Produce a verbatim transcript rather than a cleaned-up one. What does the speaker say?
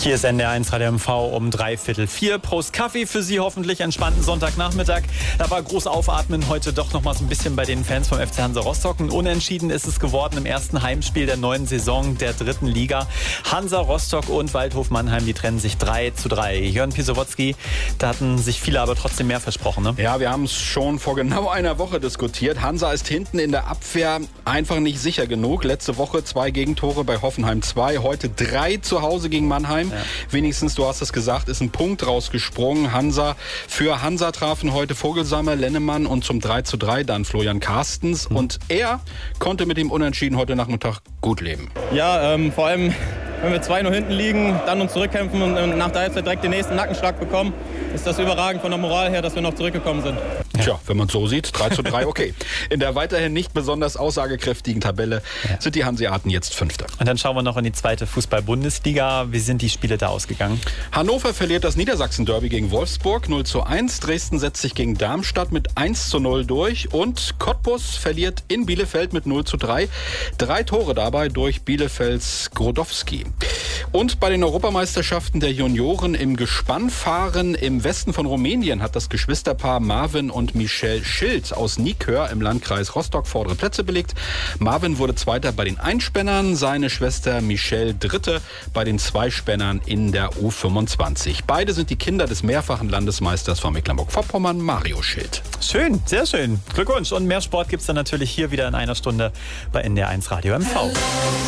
Hier ist N D R eins Radio M V um dreiviertel vier. Prost Kaffee für Sie, hoffentlich entspannten Sonntagnachmittag. Da war groß aufatmen heute doch noch mal so ein bisschen bei den Fans vom F C Hansa Rostock. Ein Unentschieden ist es geworden im ersten Heimspiel der neuen Saison der dritten Liga. Hansa Rostock und Waldhof Mannheim, die trennen sich drei zu drei. Jörn Pisowotzki, da hatten sich viele aber trotzdem mehr versprochen, ne? Ja, wir haben es schon vor genau einer Woche diskutiert. Hansa ist hinten in der Abwehr einfach nicht sicher genug. Letzte Woche zwei Gegentore bei Hoffenheim zwei, heute drei zu Hause gegen Mannheim. Ja. Wenigstens, du hast es gesagt, ist ein Punkt rausgesprungen. Hansa Für Hansa trafen heute Vogelsammer, Lennemann und zum drei zu drei dann Florian Carstens. Mhm. Und er konnte mit dem Unentschieden heute Nachmittag gut leben. Ja, ähm, vor allem, wenn wir zwei null hinten liegen, dann uns zurückkämpfen und ähm, nach der Halbzeit direkt den nächsten Nackenschlag bekommen, ist das überragend von der Moral her, dass wir noch zurückgekommen sind. Tja, wenn man es so sieht, drei zu drei, okay. In der weiterhin nicht besonders aussagekräftigen Tabelle ja. sind die Hanseaten jetzt Fünfter. Und dann schauen wir noch in die zweite Fußball-Bundesliga. Wie sind die Spiele da ausgegangen? Hannover verliert das Niedersachsen-Derby gegen Wolfsburg null zu eins. Dresden setzt sich gegen Darmstadt mit eins zu null durch. Und Cottbus verliert in Bielefeld mit null zu drei. Drei Tore dabei durch Bielefelds Grodowski. Und bei den Europameisterschaften der Junioren im Gespannfahren im Westen von Rumänien hat das Geschwisterpaar Marvin und Michelle Schild aus Nikör im Landkreis Rostock vordere Plätze belegt. Marvin wurde Zweiter bei den Einspännern, seine Schwester Michelle Dritte bei den Zweispännern in der U fünfundzwanzig. Beide sind die Kinder des mehrfachen Landesmeisters von Mecklenburg-Vorpommern, Mario Schild. Schön, sehr schön. Glückwunsch. Und mehr Sport gibt's dann natürlich hier wieder in einer Stunde bei N D R eins Radio M V.